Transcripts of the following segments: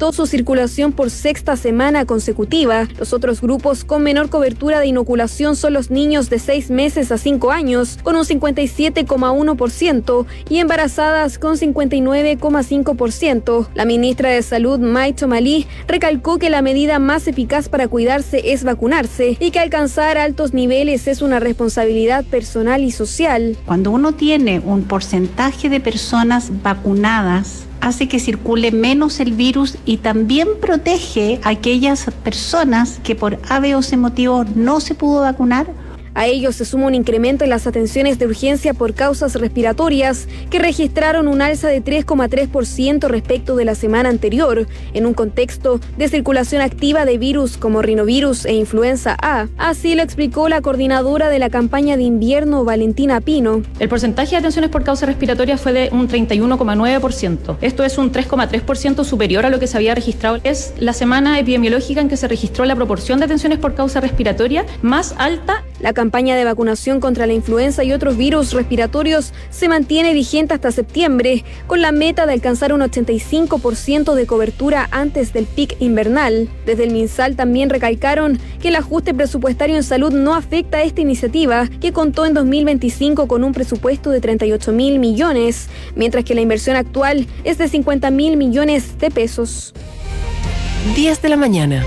aumentó su circulación por sexta semana consecutiva. Los otros grupos con menor cobertura de inoculación son los niños de 6 meses a 5 años, con un 57,1%, y embarazadas con 59,5%. La ministra de Salud, Mai Chomalí, recalcó que la medida más eficaz para cuidarse es vacunarse y que alcanzar altos niveles es una responsabilidad personal y social. Cuando uno tiene un porcentaje de personas vacunadas, hace que circule menos el virus y también protege a aquellas personas que por A, B o C motivo no se pudo vacunar. A ello se suma un incremento en las atenciones de urgencia por causas respiratorias, que registraron un alza de 3,3% respecto de la semana anterior, en un contexto de circulación activa de virus como rinovirus e influenza A. Así lo explicó la coordinadora de la campaña de invierno, Valentina Pino. El porcentaje de atenciones por causas respiratorias fue de un 31,9%. Esto es un 3,3% superior a lo que se había registrado. Es la semana epidemiológica en que se registró la proporción de atenciones por causa respiratoria más alta. La campaña de vacunación contra la influenza y otros virus respiratorios se mantiene vigente hasta septiembre, con la meta de alcanzar un 85% de cobertura antes del pic invernal. Desde el MinSal también recalcaron que el ajuste presupuestario en salud no afecta a esta iniciativa, que contó en 2025 con un presupuesto de 38.000 millones, mientras que la inversión actual es de 50.000 millones de pesos. 10 de la mañana.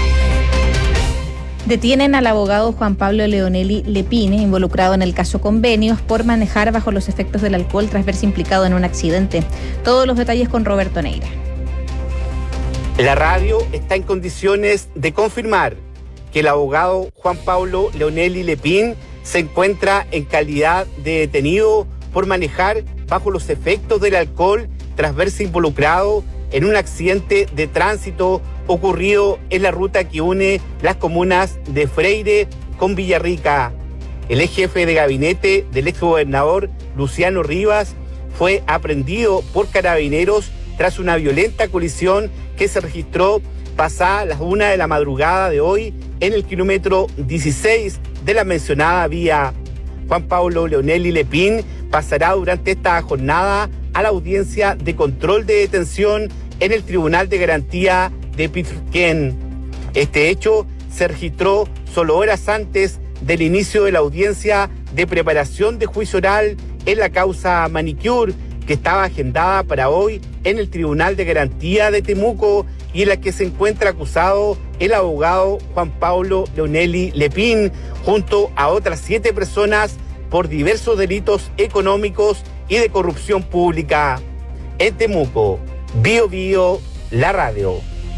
Detienen al abogado Juan Pablo Leonelli Lepine, involucrado en el caso Convenios, por manejar bajo los efectos del alcohol tras verse implicado en un accidente. Todos los detalles con Roberto Neira. La radio está en condiciones de confirmar que el abogado Juan Pablo Leonelli Lepine se encuentra en calidad de detenido por manejar bajo los efectos del alcohol tras verse involucrado en un accidente de tránsito ocurrido en la ruta que une las comunas de Freire con Villarrica. El ex jefe de gabinete del exgobernador Luciano Rivas fue aprehendido por carabineros tras una violenta colisión que se registró pasada las 1 de la madrugada de hoy en el kilómetro 16 de la mencionada vía. Juan Pablo Leonelli Lepine pasará durante esta jornada a la audiencia de control de detención en el Tribunal de Garantía de Pitquén. Este hecho se registró solo horas antes del inicio de la audiencia de preparación de juicio oral en la causa Manicure, que estaba agendada para hoy en el Tribunal de Garantía de Temuco y en la que se encuentra acusado el abogado Juan Pablo Leonelli Lepine junto a otras 7 personas por diversos delitos económicos y de corrupción pública. En Temuco, Bio Bio, la radio.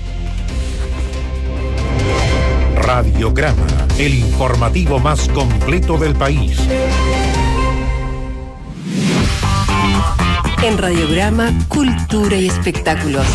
Radiograma, el informativo más completo del país. En Radiograma, cultura y espectáculos.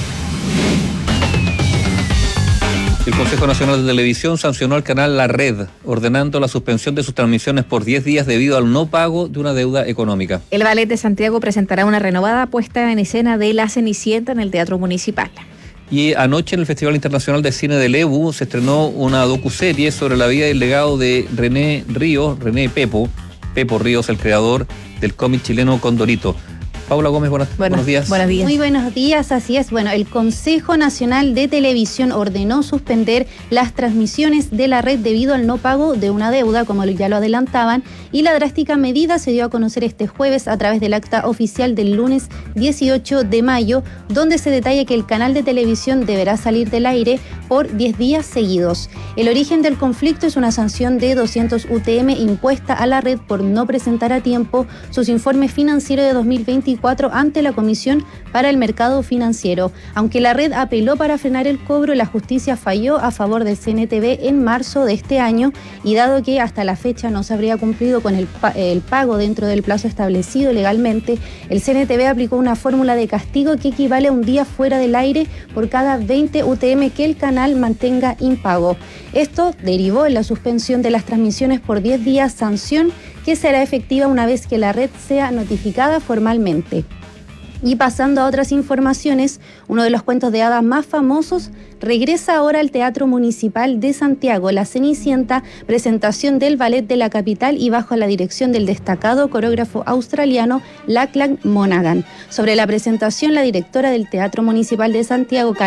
El Consejo Nacional de Televisión sancionó al canal La Red, ordenando la suspensión de sus transmisiones por 10 días debido al no pago de una deuda económica. El Ballet de Santiago presentará una renovada puesta en escena de La Cenicienta en el Teatro Municipal. Y anoche en el Festival Internacional de Cine de Lebu se estrenó una docuserie sobre la vida y el legado de René Pepo Ríos, el creador del cómic chileno Condorito. Paula Gómez, buenos días. Buenos días. Muy buenos días, así es. Bueno, el Consejo Nacional de Televisión ordenó suspender las transmisiones de la red debido al no pago de una deuda, como ya lo adelantaban, y la drástica medida se dio a conocer este jueves a través del acta oficial del lunes 18 de mayo, donde se detalla que el canal de televisión deberá salir del aire por 10 días seguidos. El origen del conflicto es una sanción de 200 UTM impuesta a la red por no presentar a tiempo sus informes financieros de 2024 ante la Comisión para el Mercado Financiero. Aunque la red apeló para frenar el cobro, la justicia falló a favor del CNTV en marzo de este año, y dado que hasta la fecha no se habría cumplido con el pago dentro del plazo establecido legalmente, el CNTV aplicó una fórmula de castigo que equivale a un día fuera del aire por cada 20 UTM que el canal mantenga impago. Esto derivó en la suspensión de las transmisiones por 10 días, sanción que será efectiva una vez que la red sea notificada formalmente. Y pasando a otras informaciones, uno de los cuentos de hadas más famosos regresa ahora al Teatro Municipal de Santiago, La Cenicienta, presentación del ballet de la capital y bajo la dirección del destacado coreógrafo australiano Lachlan Monaghan. Sobre la presentación, la directora del Teatro Municipal de Santiago,